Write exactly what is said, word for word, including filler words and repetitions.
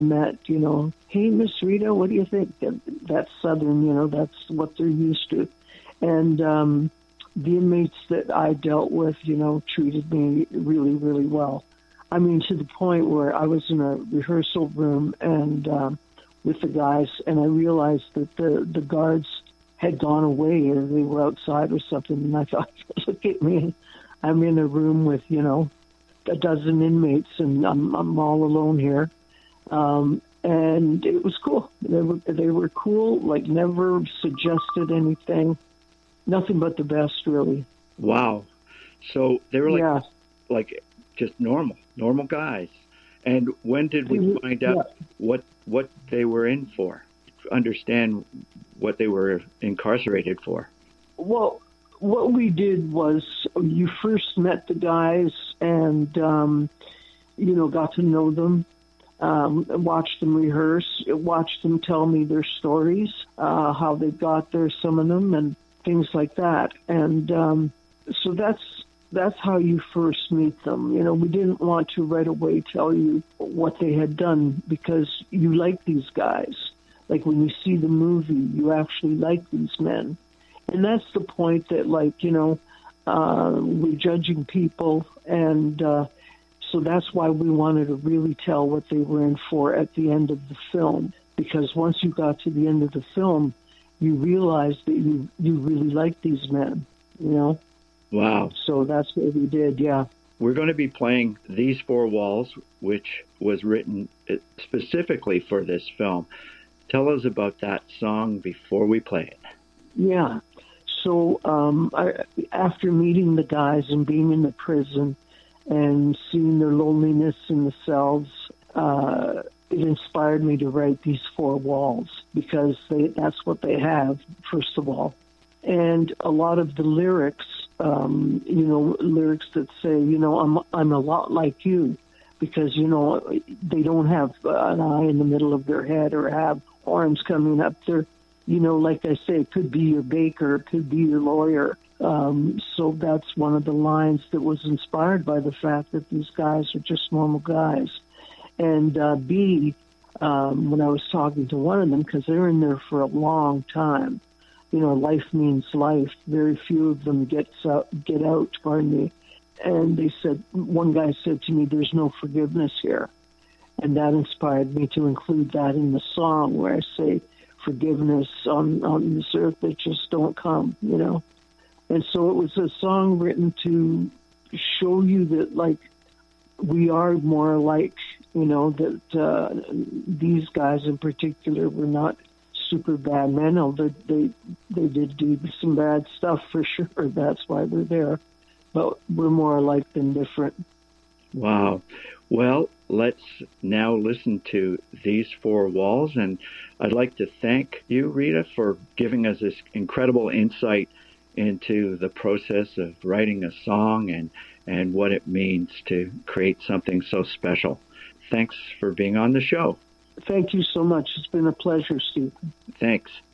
met, you know, hey, Miss Rita, what do you think? That's Southern, you know, that's what they're used to. And um, the inmates that I dealt with, you know, treated me really, really well. I mean, to the point where I was in a rehearsal room and um, with the guys, and I realized that the, the guards had gone away or they were outside or something. And I thought, look at me. I'm in a room with, you know, a dozen inmates, and I'm, I'm all alone here. Um, and it was cool. They were, they were cool, like never suggested anything. Nothing but the best, really. Wow. So they were like, yeah. like just normal, normal guys. And when did we find out yeah. what what they were in for? Understand what they were incarcerated for? Well, what we did was you first met the guys and, um, you know, got to know them, um, watched them rehearse, watched them tell me their stories, uh, how they got there, some of them, and things like that. And um, so that's that's how you first meet them. You know, we didn't want to right away tell you what they had done because you like these guys. Like when you see the movie, you actually like these men. And that's the point that, like, you know, uh, we're judging people. And uh, so that's why we wanted to really tell what they were in for at the end of the film. Because once you got to the end of the film, you realize that you, you really like these men, you know? Wow. So that's what we did, yeah. We're going to be playing These Four Walls, which was written specifically for this film. Tell us about that song before we play it. Yeah. So um, I, after meeting the guys and being in the prison and seeing their loneliness in the cells, uh, it inspired me to write These Four Walls because they, that's what they have, first of all. And a lot of the lyrics, um, you know, lyrics that say, you know, I'm I'm a lot like you, because, you know, they don't have an eye in the middle of their head or have arms coming up. They're, you know, like I say, it could be your baker, it could be your lawyer. Um, so that's one of the lines that was inspired by the fact that these guys are just normal guys. And uh, B, um, when I was talking to one of them, because they're in there for a long time, you know, life means life. Very few of them get out, get out, pardon me. And they said, one guy said to me, there's no forgiveness here. And that inspired me to include that in the song where I say, forgiveness on, on this earth that just don't come, you know. And so it was a song written to show you that, like, we are more alike, you know, that uh, these guys in particular were not super bad men, although they, they did do some bad stuff for sure. That's why they're there. But we're more alike than different. Wow. Well, let's now listen to These Four Walls. And I'd like to thank you, Rita, for giving us this incredible insight into the process of writing a song and, and what it means to create something so special. Thanks for being on the show. Thank you so much. It's been a pleasure, Steve. Thanks.